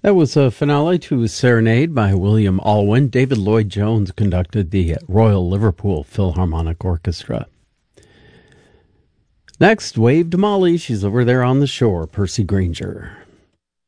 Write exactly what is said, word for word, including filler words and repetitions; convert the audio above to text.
That was a finale to Serenade by William Alwyn. David Lloyd-Jones conducted the Royal Liverpool Philharmonic Orchestra. Next, Wave to Molly. She's over there on the shore, Percy Grainger.